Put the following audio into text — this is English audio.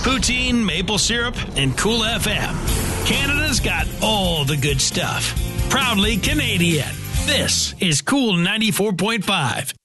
Poutine, maple syrup, and Cool FM. Canada's got all the good stuff. Proudly Canadian. This is Cool 94.5.